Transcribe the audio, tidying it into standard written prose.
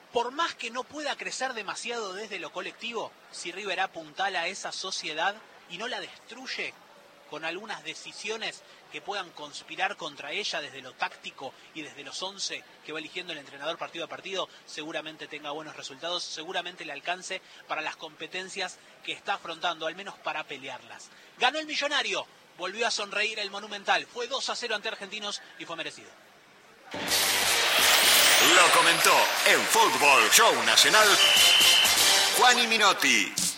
por más que no pueda crecer demasiado desde lo colectivo, si River apuntala a esa sociedad y no la destruye con algunas decisiones que puedan conspirar contra ella desde lo táctico y desde los 11 que va eligiendo el entrenador partido a partido, seguramente tenga buenos resultados, seguramente le alcance para las competencias que está afrontando, al menos para pelearlas. Ganó el Millonario, volvió a sonreír el Monumental, fue 2-0 ante Argentinos y fue merecido. Lo comentó en Fútbol Show Nacional Juan y Minotti.